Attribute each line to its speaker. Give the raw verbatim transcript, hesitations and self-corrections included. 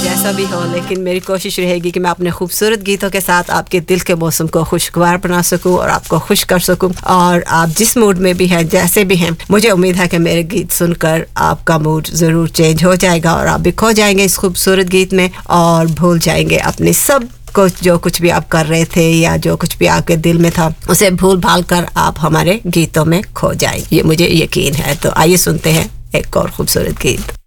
Speaker 1: जैसा भी हो, लेकिन मेरी कोशिश रहेगी कि मैं अपने खूबसूरत गीतों के साथ आपके दिल के मौसम को खुशगवार बना सकूं और आपको खुश कर सकूं। और आप जिस मूड में भी हैं, जैसे भी हैं, मुझे उम्मीद है कि मेरे गीत सुनकर आपका मूड ज़रूर चेंज हो जाएगा और आप भी खो जाएंगे इस खूबसूरत गीत में और भूल जाएंगे अपने सब कुछ, जो कुछ भी आप कर रहे थे या जो कुछ भी आपके दिल में था, उसे भूल भाल कर आप हमारे गीतों में खो जाएंगे, ये मुझे यकीन है। तो आइए सुनते हैं एक और खूबसूरत गीत।